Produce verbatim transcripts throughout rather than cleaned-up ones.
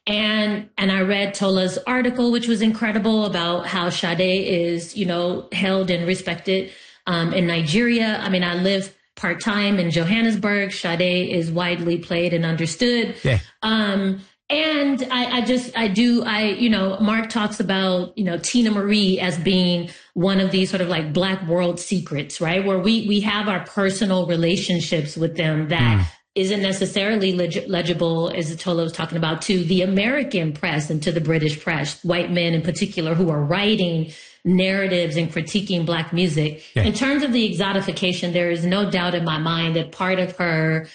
And and I read Tola's article, which was incredible, about how Sade is, you know, held and respected um, in Nigeria. I mean, I live part-time in Johannesburg. Sade is widely played and understood. Yeah. Um, and I, I just, I do, I, you know, Mark talks about, you know, Tina Marie as being one of these sort of like Black world secrets, right? Where we, we have our personal relationships with them that mm. isn't necessarily leg- legible, as Tola was talking about, to the American press and to the British press, white men in particular, who are writing narratives and critiquing Black music. Yeah. In terms of the exotification, there is no doubt in my mind that part of her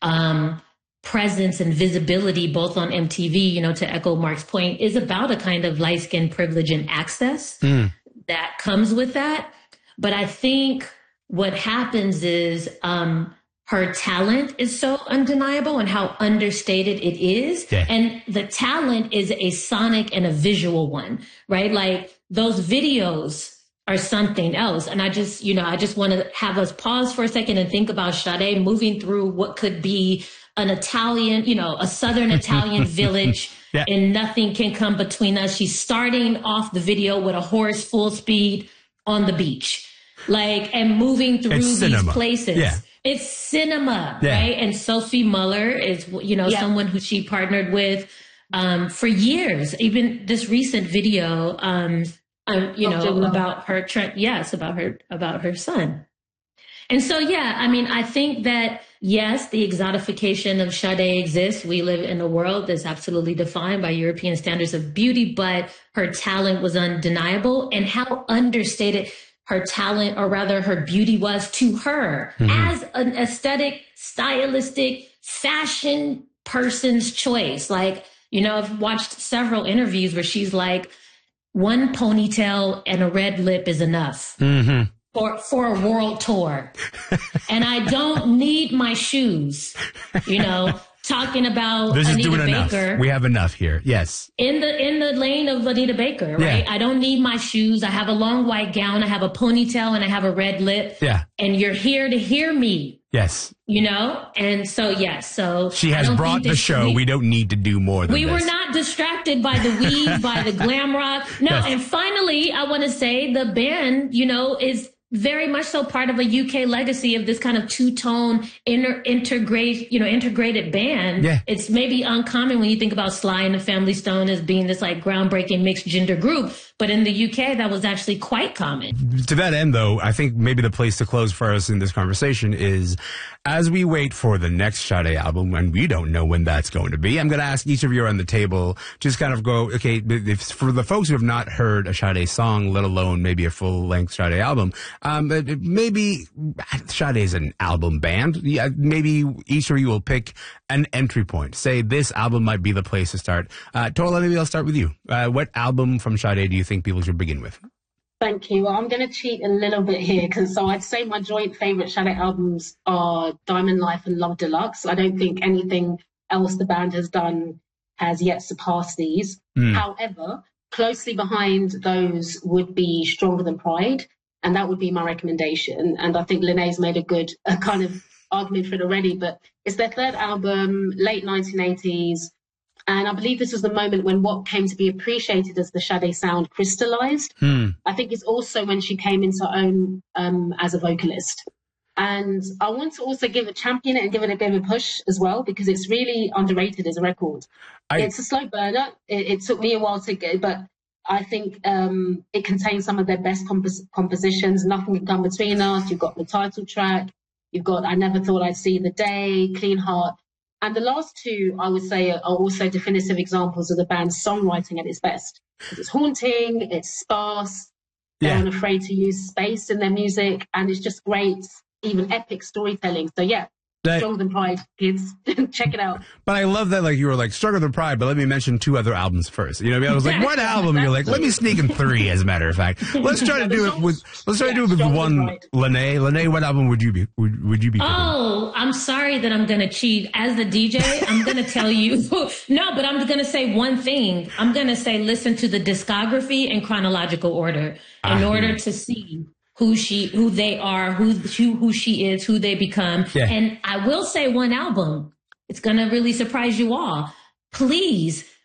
um, presence and visibility, both on M T V, you know, to echo Mark's point, is about a kind of light-skin privilege and access mm. that comes with that. But I think what happens is um, her talent is so undeniable and how understated it is. Yeah. And the talent is a sonic and a visual one, right? Like, those videos are something else. And I just, you know, I just want to have us pause for a second and think about Sade moving through what could be an Italian, you know, a Southern Italian village, yeah. and nothing can come between us. She's starting off the video with a horse full speed on the beach, like, and moving through it's these cinema. places. Yeah. It's cinema, yeah. right? And Sophie Muller is, you know, yeah. someone who she partnered with Um, for years. Even this recent video, um, um you know, about her, tra- yes, about her, about her son. And so, yeah, I mean, I think that, yes, the exotification of Sade exists. We live in a world that's absolutely defined by European standards of beauty, but her talent was undeniable, and how understated her talent, or rather her beauty, was to her mm-hmm. as an aesthetic, stylistic, fashion person's choice. Like, you know, I've watched several interviews where she's like, one ponytail and a red lip is enough mm-hmm. for, for a world tour. And I don't need my shoes, you know, talking about this Anita is doing Baker. Enough. We have enough here. Yes. In the, in the lane of Anita Baker, right? Yeah. I don't need my shoes. I have a long white gown. I have a ponytail and I have a red lip. Yeah. And you're here to hear me. Yes. You know? And so, yes. So she has brought the show. We, we don't need to do more than we this. We were not distracted by the weave, by the glam rock. No. Yes. And finally, I want to say the band, you know, is very much so part of a U K legacy of this kind of two-tone inter- integrate, you know, integrated band. Yeah. It's maybe uncommon when you think about Sly and the Family Stone as being this like groundbreaking mixed gender group. But in the U K, that was actually quite common. To that end, though, I think maybe the place to close for us in this conversation is, as we wait for the next Sade album, and we don't know when that's going to be, I'm going to ask each of you around the table, just kind of go, okay, if, for the folks who have not heard a Sade song, let alone maybe a full-length Sade album, um, maybe Sade is an album band. Yeah, maybe each of you will pick an entry point. Say this album might be the place to start. Uh, Tola, maybe I'll start with you. Uh, what album from Sade do you think people should begin with? Thank you. Well, I'm going to cheat a little bit here, because so I'd say my joint favourite Sade albums are Diamond Life and Love Deluxe. I don't think anything else the band has done has yet surpassed these. Mm. However, closely behind those would be Stronger Than Pride, and that would be my recommendation. And I think Lene's made a good uh, kind of argument for it already, but it's their third album, late nineteen eighties. And I believe this was the moment when what came to be appreciated as the Sade sound crystallized. Hmm. I think it's also when she came into her own um, as a vocalist. And I want to also give a champion it and give it a bit of a push as well, because it's really underrated as a record. I... It's a slow burner. It, it took me a while to get, but I think um, it contains some of their best compos- compositions. Nothing Can Come Between Us. You've got the title track. You've got I Never Thought I'd See the Day, Clean Heart. And the last two, I would say, are also definitive examples of the band's songwriting at its best. It's haunting, it's sparse, they're yeah. unafraid to use space in their music, and it's just great, even epic storytelling. So yeah, that, Stronger Than Pride, kids, check it out. But I love that, like, you were like, Stronger Than Pride, but let me mention two other albums first. You know what I mean? I was like, what album? You're like, let me sneak in three, as a matter of fact. Let's try to do it with, let's try yeah, to do it with one, Lene. Lene, what album would you be, would, would you be picking? Oh, I'm sorry that I'm going to cheat. As the D J, I'm going to tell you, no, but I'm going to say one thing. I'm going to say, listen to the discography in chronological order in uh, order to see who she, who they are, who, who, who she is, who they become. Yeah. And I will say one album. It's going to really surprise you all. Please